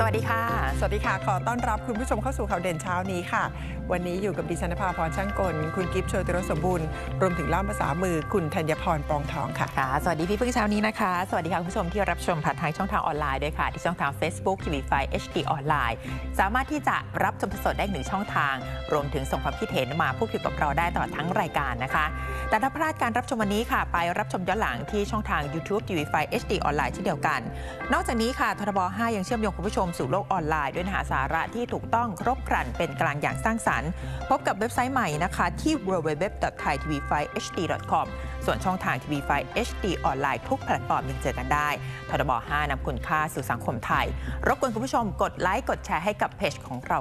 สวัสดีค่ะสวัสดีค่ะขอต้อนรับคุณผู้ชมเข้าสู่ข่าวเด่นเช้านี้ค่ะวันนี้อยู่กับดิฉันภาพรช่างกลคุณกิฟต์โชติรสมบูรณ์รวมถึงล่ามภาษามือคุณธัญพรปองทองค่ะสวัสดีพี่พึ่งเช้านี้นะคะสวัสดีค่ะคุณผู้ชมที่รับชมผ่านทางช่องทางออนไลน์ด้วยค่ะที่ช่องทาง Facebook TV5 HD ออนไลน์สามารถที่จะรับชมสดได้1ช่องทางรวมถึงส่งความคิดเห็นมาพูดคุยกับเราได้ตลอดทั้งรายการนะคะแต่ถ้าพลาดการรับชมวันนี้ค่ะไปรับชมย้อนหลังที่ช่องทาง YouTube TV5 HD ออนไลน์เช่นเดียวกันนอกจากนี้ค่ะททบ5ยังเชื่อมโยงคุณผู้ชมสู่โลกออนไลน์ด้วยเนื้อหาสาระที่ถูกต้องครบครันเป็นกลางอย่างสร้างสรรค์พบกับเว็บไซต์ใหม่นะคะที่ www.thaitv5hd.com ส่วนช่องทาง TV5 HD ออนไลน์ทุกแพลตฟอร์มยังเจอกันได้ททบ5นำคุณค่าสู่สังคมไทยรบกวนคุณผู้ชมกดไลค์กดแชร์ให้กับเพจของเรา